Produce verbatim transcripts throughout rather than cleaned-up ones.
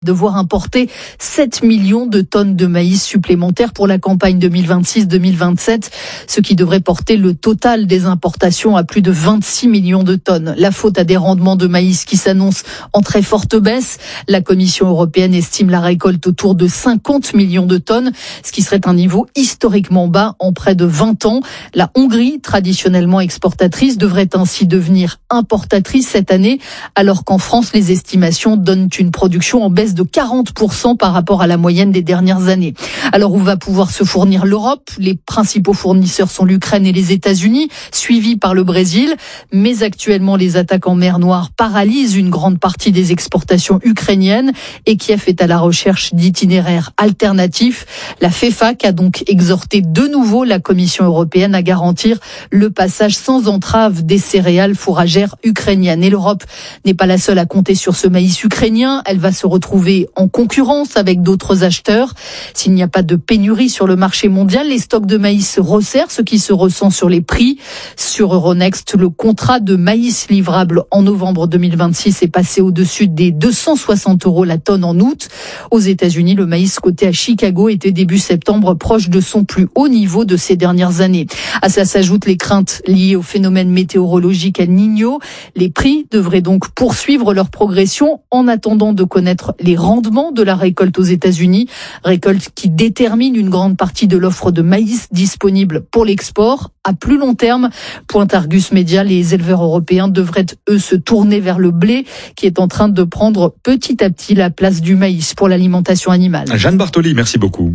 devoir importer sept millions de tonnes de maïs supplémentaires pour la campagne deux mille vingt-six deux mille vingt-sept, ce qui devrait porter le total des importations à plus de vingt-six millions de tonnes. La faute à des rendements de maïs qui s'annoncent en très forte baisse. La Commission européenne estime la récolte autour de cinquante millions de tonnes, ce qui serait un niveau historiquement bas en près de vingt ans. La Hongrie, traditionnellement exportatrice, devrait ainsi devenir importatrice cette année, alors qu'en France, les estimations donnent une production en baisse de quarante pour cent par rapport à la moyenne des dernières années. Alors où va pouvoir se fournir l'Europe? Les principaux fournisseurs sont l'Ukraine et les États-Unis, suivis par le Brésil. Mais actuellement, les attaques en mer Noire paralysent une grande partie des exportations ukrainiennes et Kiev est à la recherche d'itinéraires alternatifs. La FEFAC a donc exhorté de nouveau la Commission européenne à garantir le passage sans entrave des céréales fourragères ukrainiennes. Et l'Europe n'est pas la seule à compter sur ce maïs ukrainien. Elle va se retrouver en concurrence avec d'autres acheteurs. S'il n'y a pas de pénurie sur le marché mondial, les stocks de maïs se resserrent, ce qui se ressent sur les prix. Sur Euronext, le contrat de maïs livrable en novembre deux mille vingt-six est passé au-dessus des deux cent soixante euros la tonne en août. Aux États-Unis, le maïs coté à Chicago était début septembre proche de son plus haut niveau de ces dernières années. À ça s'ajoutent les craintes liées au phénomène météorologique El Niño. Les prix devraient donc poursuivre leur progression en attendant de connaître les rendements de la récolte aux États-Unis, récolte qui détermine une grande partie de l'offre de maïs disponible pour l'export. À plus long terme, pointe Argus Media, les éleveurs européens devraient, eux, se tourner vers le blé qui est en train de prendre petit à petit la place du maïs pour l'alimentation animale. Jeanne Bartoli, merci beaucoup.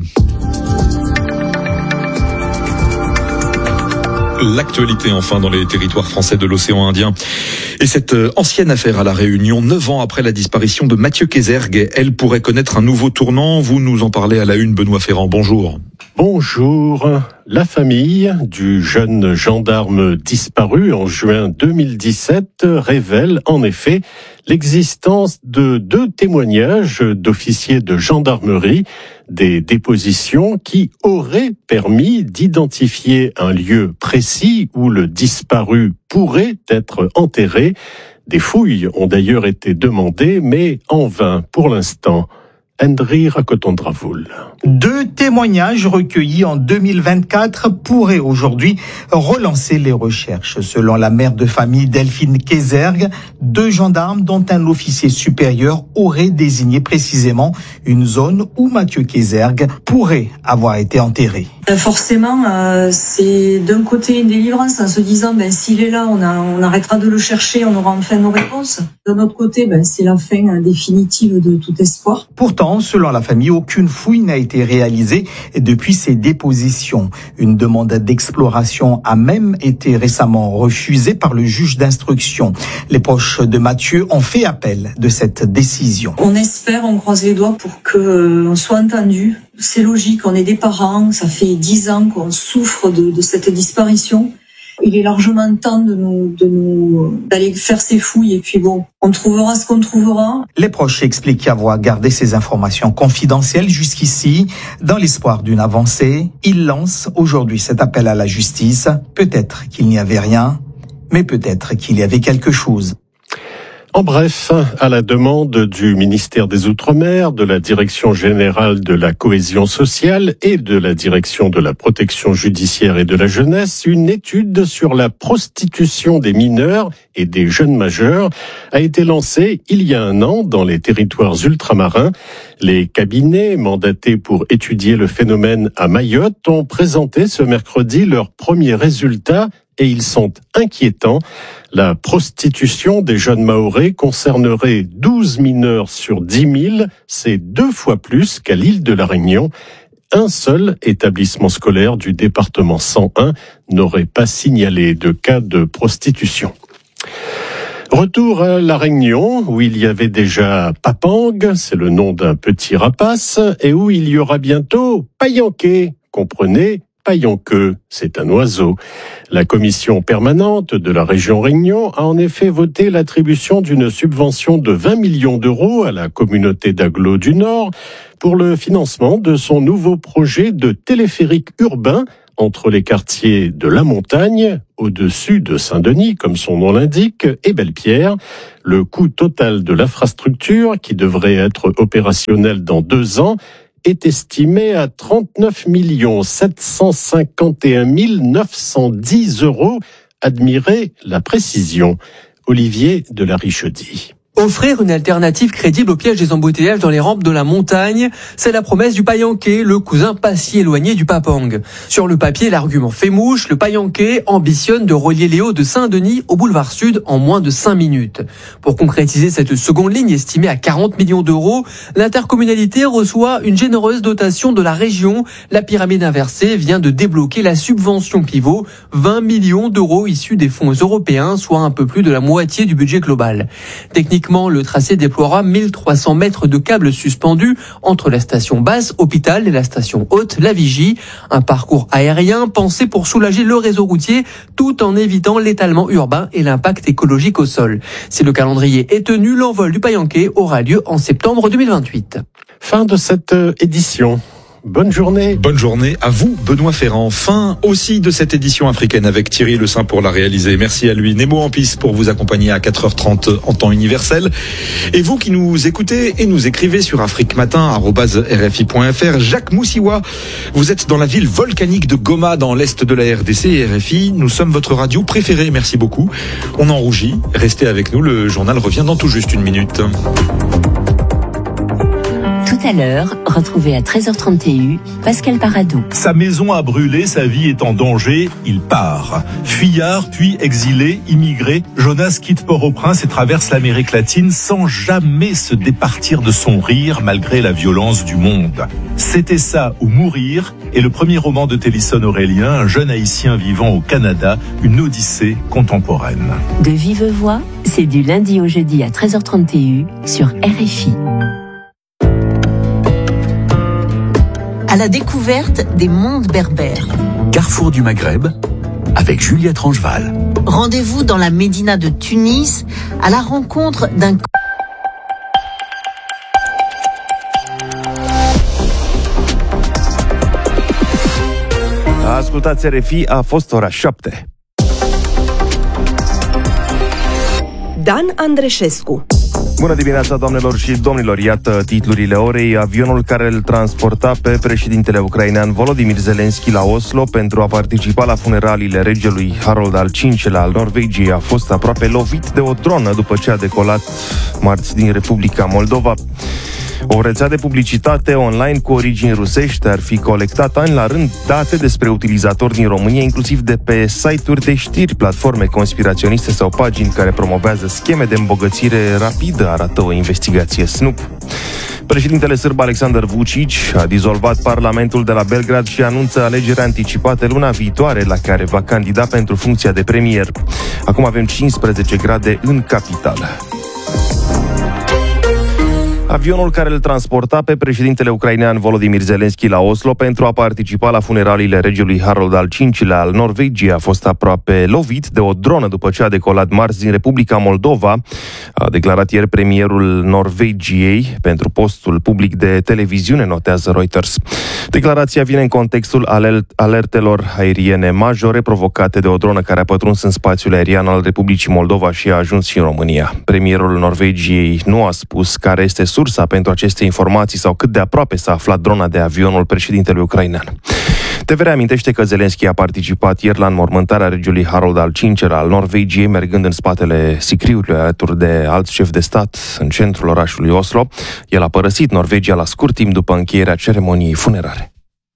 L'actualité enfin dans les territoires français de l'océan Indien. Et cette ancienne affaire à La Réunion, neuf ans après la disparition de Mathieu Kézergue, elle pourrait connaître un nouveau tournant. Vous nous en parlez à la une, Benoît Ferrand. Bonjour. Bonjour. La famille du jeune gendarme disparu en juin deux mille dix-sept révèle en effet l'existence de deux témoignages d'officiers de gendarmerie, des dépositions qui auraient permis d'identifier un lieu précis où le disparu pourrait être enterré. Des fouilles ont d'ailleurs été demandées, mais en vain pour l'instant. Andri Rakotondravoul. Deux témoignages recueillis en deux mille vingt-quatre pourraient aujourd'hui relancer les recherches. Selon la mère de famille Delphine Kézergue, deux gendarmes dont un officier supérieur auraient désigné précisément une zone où Mathieu Kézergue pourrait avoir été enterré. Forcément, euh, c'est d'un côté une délivrance en se disant ben s'il est là, on, a, on arrêtera de le chercher, on aura enfin nos réponses. D'un autre côté, ben c'est la fin définitive de tout espoir. Pourtant, selon la famille, aucune fouille n'a été réalisée depuis ces dépositions. Une demande d'exploration a même été récemment refusée par le juge d'instruction. Les proches de Mathieu ont fait appel de cette décision. On espère, on croise les doigts pour qu'on soit entendu. C'est logique, on est des parents, ça fait dix ans qu'on souffre de, de cette disparition. Il est largement temps de nous, de nous, d'aller faire ces fouilles et puis bon, on trouvera ce qu'on trouvera. Les proches expliquent avoir gardé ces informations confidentielles jusqu'ici. Dans l'espoir d'une avancée, ils lancent aujourd'hui cet appel à la justice. Peut-être qu'il n'y avait rien, mais peut-être qu'il y avait quelque chose. En bref, à la demande du ministère des Outre-mer, de la Direction générale de la cohésion sociale et de la Direction de la protection judiciaire et de la jeunesse, une étude sur la prostitution des mineurs et des jeunes majeurs a été lancée il y a un an dans les territoires ultramarins. Les cabinets mandatés pour étudier le phénomène à Mayotte ont présenté ce mercredi leurs premiers résultats et ils sont inquiétants. La prostitution des jeunes Mahorais concernerait douze mineurs sur dix mille, c'est deux fois plus qu'à l'île de la Réunion. Un seul établissement scolaire du département cent un n'aurait pas signalé de cas de prostitution. Retour à La Réunion, où il y avait déjà Papang, c'est le nom d'un petit rapace, et où il y aura bientôt Payanqué, comprenez, Payanqueux, c'est un oiseau. La commission permanente de la région Réunion a en effet voté l'attribution d'une subvention de vingt millions d'euros à la communauté d'Aglo du Nord pour le financement de son nouveau projet de téléphérique urbain entre les quartiers de la Montagne, au-dessus de Saint-Denis, comme son nom l'indique, et Belle-Pierre. Le coût total de l'infrastructure, qui devrait être opérationnel dans deux ans, est estimé à trente-neuf millions sept cent cinquante et un mille neuf cent dix euros. Admirez la précision. Olivier de la Richaudy. Offrir une alternative crédible au piège des embouteillages dans les rampes de la montagne, c'est la promesse du Payanquais, le cousin pas si éloigné du Papang. Sur le papier, l'argument fait mouche, le Payanquais ambitionne de relier les Hauts de Saint-Denis au boulevard Sud en moins de cinq minutes. Pour concrétiser cette seconde ligne estimée à quarante millions d'euros, l'intercommunalité reçoit une généreuse dotation de la région. La pyramide inversée vient de débloquer la subvention pivot, vingt millions d'euros issus des fonds européens, soit un peu plus de la moitié du budget global. Techniquement, le tracé déploiera mille trois cents mètres de câbles suspendus entre la station basse, Hôpital, et la station haute, La Vigie. Un parcours aérien pensé pour soulager le réseau routier tout en évitant l'étalement urbain et l'impact écologique au sol. Si le calendrier est tenu, l'envol du Payanquais aura lieu en septembre deux mille vingt-huit. Fin de cette édition. Bonne journée. Bonne journée à vous, Benoît Ferrand. Fin aussi de cette édition africaine avec Thierry Le Saint pour la réaliser. Merci à lui. Nemo Ampis pour vous accompagner à quatre heures trente en temps universel. Et vous qui nous écoutez et nous écrivez sur afriquematin arobase r f i point f r. Jacques Moussiwa, vous êtes dans la ville volcanique de Goma dans l'est de la R D C et R F I. Nous sommes votre radio préférée. Merci beaucoup. On en rougit. Restez avec nous. Le journal revient dans tout juste une minute. Tout à l'heure, retrouvez à treize heures trente et un Pascal Paradou. Sa maison a brûlé, sa vie est en danger, il part. Fuyard, puis exilé, immigré, Jonas quitte Port-au-Prince et traverse l'Amérique latine sans jamais se départir de son rire malgré la violence du monde. C'était ça ou mourir est le premier roman de Télisson Aurélien, un jeune haïtien vivant au Canada, une odyssée contemporaine. De vive voix, c'est du lundi au jeudi à treize heures trente et un sur R F I. À la découverte des mondes berbères. Carrefour du Maghreb, avec Juliette Rangeval. Rendez-vous dans la Médina de Tunis, à la rencontre d'un... Ascultați R F I, a fost ora șapte. Dan Andreșescu. Bună dimineața, doamnelor și domnilor! Iată titlurile orei. Avionul care îl transporta pe președintele ucrainean Volodymyr Zelensky la Oslo pentru a participa la funeraliile regelui Harold al cincilea al Norvegiei a fost aproape lovit de o dronă după ce a decolat marți din Republica Moldova. O rețea de publicitate online cu origini rusești ar fi colectat ani la rând date despre utilizatori din România, inclusiv de pe site-uri de știri, platforme conspiraționiste sau pagini care promovează scheme de îmbogățire rapidă, arată o investigație Snoop. Președintele sârb Aleksandar Vučić a dizolvat Parlamentul de la Belgrad și anunță alegeri anticipate luna viitoare, la care va candida pentru funcția de premier. Acum avem cincisprezece grade în capitală. Avionul care îl transporta pe președintele ucrainean Volodymyr Zelensky la Oslo pentru a participa la funeraliile regelui Harold al cincilea al Norvegiei a fost aproape lovit de o dronă după ce a decolat marți din Republica Moldova, a declarat ieri premierul Norvegiei pentru postul public de televiziune, notează Reuters. Declarația vine în contextul alertelor aeriene majore provocate de o dronă care a pătruns în spațiul aerian al Republicii Moldova și a ajuns și în România. Premierul Norvegiei nu a spus care este sursa pentru aceste informații sau cât de aproape s-a aflat drona de avionul președintelui ucrainean. T V R amintește că Zelensky a participat ieri la înmormântarea regelui Harold al cincilea al Norvegiei, mergând în spatele sicriului alături de alți șefi de stat în centrul orașului Oslo. El a părăsit Norvegia la scurt timp după încheierea ceremoniei funerare.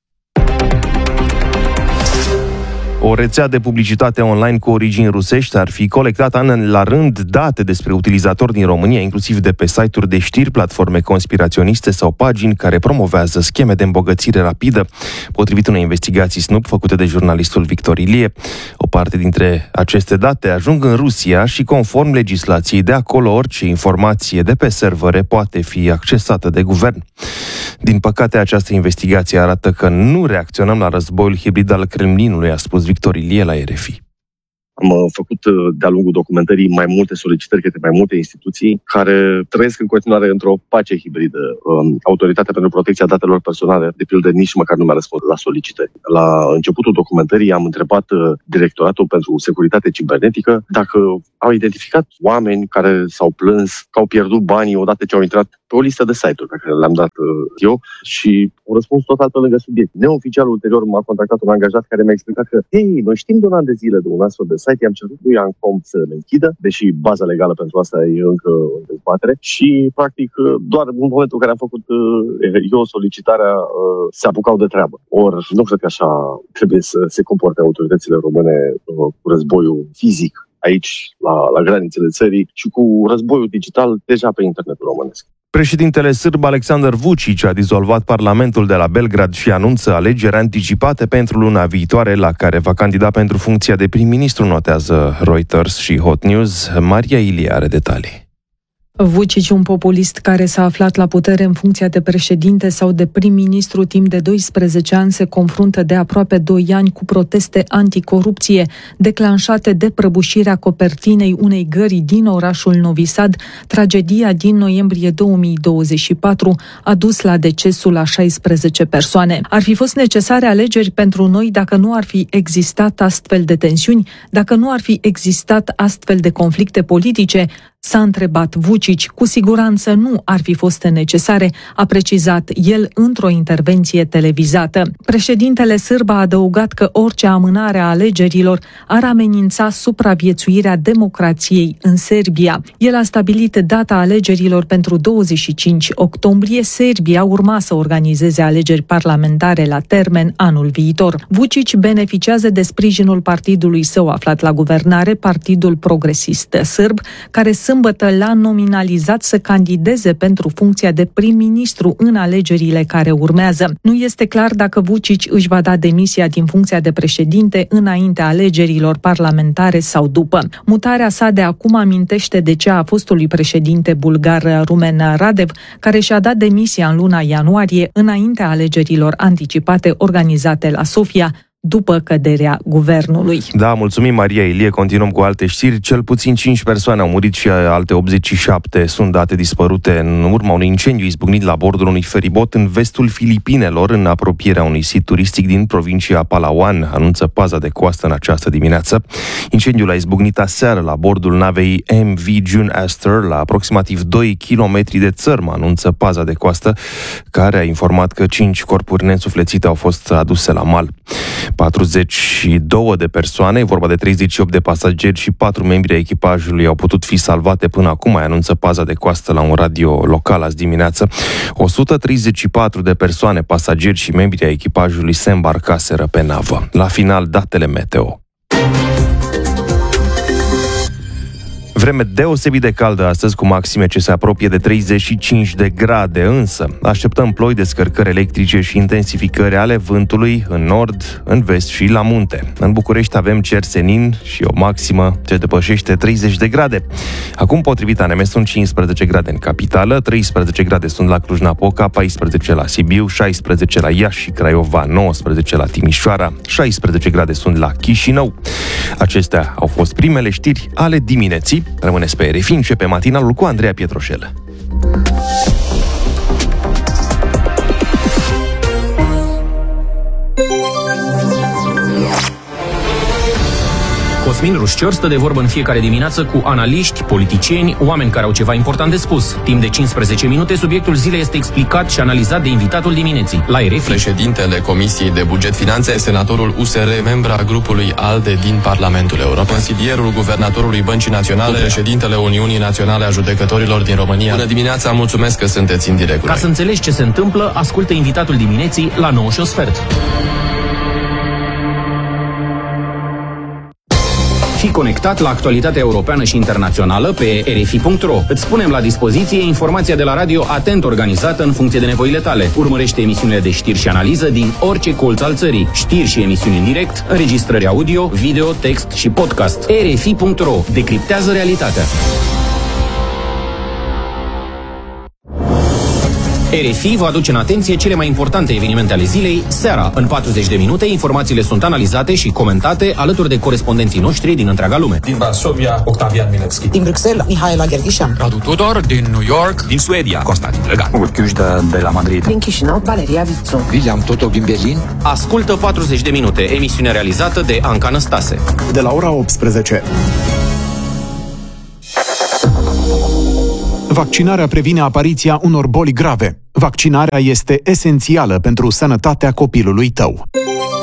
O rețea de publicitate online cu origini rusești ar fi colectat an la rând date despre utilizatori din România, inclusiv de pe site-uri de știri, platforme conspiraționiste sau pagini care promovează scheme de îmbogățire rapidă, potrivit unei investigații Snoop făcute de jurnalistul Victor Ilie. O parte dintre aceste date ajung în Rusia și, conform legislației de acolo, orice informație de pe servere poate fi accesată de guvern. Din păcate, această investigație arată că nu reacționăm la războiul hibrid al Kremlinului, a spus Victor Ilie la R F I. Am făcut de-a lungul documentării mai multe solicitări către mai multe instituții care trăiesc în continuare într-o pace hibridă. Autoritatea pentru Protecția Datelor Personale, de pildă, nici măcar nu mi-a răspuns la solicitări. La începutul documentării am întrebat Directoratul pentru Securitate Cibernetică dacă au identificat oameni care s-au plâns că au pierdut banii odată ce au intrat pe o listă de site-uri pe care le-am dat eu și au răspuns total pe lângă subiect. Neoficial, ulterior, m-a contactat un angajat care mi-a explicat că hei, noi știm de un an de zile de un astfel de site, i-am cerut lui Ancom să le închidă, deși baza legală pentru asta e încă în dezbatere și, practic, doar în momentul în care am făcut eu solicitarea, se apucau de treabă. Ori nu cred că așa trebuie să se comporte autoritățile române cu războiul fizic aici, la, la granițele țării, și cu războiul digital deja pe internetul românesc. Președintele sârb Aleksandar Vučić a dizolvat Parlamentul de la Belgrad și anunță alegeri anticipate pentru luna viitoare, la care va candida pentru funcția de prim-ministru, notează Reuters și Hot News. Maria Ilie are detalii. Vučić, un populist care s-a aflat la putere în funcția de președinte sau de prim-ministru timp de doisprezece ani, se confruntă de aproape doi ani cu proteste anticorupție declanșate de prăbușirea copertinei unei gări din orașul Novi Sad. Tragedia din noiembrie două mii douăzeci și patru a dus la decesul a șaisprezece persoane. Ar fi fost necesare alegeri pentru noi dacă nu ar fi existat astfel de tensiuni, dacă nu ar fi existat astfel de conflicte politice? S-a întrebat Vučić. Cu siguranță nu ar fi fost necesare, a precizat el într-o intervenție televizată. Președintele sârb a adăugat că orice amânare a alegerilor ar amenința supraviețuirea democrației în Serbia. El a stabilit data alegerilor pentru douăzeci și cinci octombrie. Serbia urma să organizeze alegeri parlamentare la termen anul viitor. Vučić beneficiază de sprijinul partidului său aflat la guvernare, Partidul Progresist Sârb, care sâmbătă l-a nominalizat să candideze pentru funcția de prim-ministru în alegerile care urmează. Nu este clar dacă Vučić își va da demisia din funcția de președinte înaintea alegerilor parlamentare sau după. Mutarea sa de acum amintește de cea a fostului președinte bulgar Rumen Radev, care și-a dat demisia în luna ianuarie înaintea alegerilor anticipate organizate la Sofia, după căderea guvernului. Da, mulțumim, Maria Ilie. Continuăm cu alte știri. Cel puțin cinci persoane au murit și alte optzeci și șapte sunt date dispărute în urma unui incendiu izbucnit la bordul unui feribot în vestul Filipinelor, în apropierea unui sit turistic din provincia Palawan, anunță paza de coastă în această dimineață. Incendiul a izbucnit aseară la bordul navei M V June Aster, la aproximativ doi kilometri de țărmă, anunță paza de coastă, care a informat că cinci corpuri neînsuflețite au fost aduse la mal. patruzeci și două de persoane, vorba de treizeci și opt de pasageri și patru membri ai echipajului au putut fi salvate până acum, anunță paza de coastă la un radio local azi dimineață. o sută treizeci și patru de persoane, pasageri și membri ai echipajului se îmbarcaseră pe navă. La final, datele meteo. Vreme deosebit de caldă astăzi, cu maxime ce se apropie de treizeci și cinci de grade, însă așteptăm ploi, descărcări electrice și intensificări ale vântului în nord, în vest și la munte. În București avem cer senin și o maximă ce depășește treizeci de grade. Acum, potrivit A N M, sunt cincisprezece grade în capitală, treisprezece grade sunt la Cluj-Napoca, paisprezece la Sibiu, șaisprezece la Iași și Craiova, nouăsprezece la Timișoara, șaisprezece grade sunt la Chișinău. Acestea au fost primele știri ale dimineții. Rămâneți pe R F I, începe matinalul cu Andreea Pietroșel. Cosmin Rușcior stă de vorbă în fiecare dimineață cu analiști, politicieni, oameni care au ceva important de spus. Timp de cincisprezece minute, subiectul zilei este explicat și analizat de invitatul dimineții. La R F I, președintele Comisiei de Buget Finanțe, senatorul U S R, membra grupului ALDE din Parlamentul European, consilierul guvernatorului Băncii Naționale, președintele Uniunii Naționale a Judecătorilor din România. Bună dimineața, mulțumesc că sunteți în direct. Ca să înțelegi ce se întâmplă, ascultă invitatul dimineții la nouă și un sfert. Fii conectat la actualitatea europeană și internațională pe R F I punct ro. Îți punem la dispoziție informația de la radio atent organizată în funcție de nevoile tale. Urmărește emisiunile de știri și analiză din orice colț al țării. Știri și emisiuni în direct, înregistrări audio, video, text și podcast. R F I punct ro. Decriptează realitatea. R F I vă aduce în atenție cele mai importante evenimente ale zilei, seara. În patruzeci de minute, informațiile sunt analizate și comentate alături de corespondenții noștri din întreaga lume. Din Varsovia, Octavian Milevski. Din Bruxelles, Mihaela Gherghișan. Radu Tudor, din New York. Din Suedia, Constantin Legan. Urchiușda de la Madrid. Din Chișinău, Valeria Vițu. William Totov din Berlin. Ascultă patruzeci de minute, emisiune realizată de Anca Năstase. De la ora optsprezece. Vaccinarea previne apariția unor boli grave. Vaccinarea este esențială pentru sănătatea copilului tău.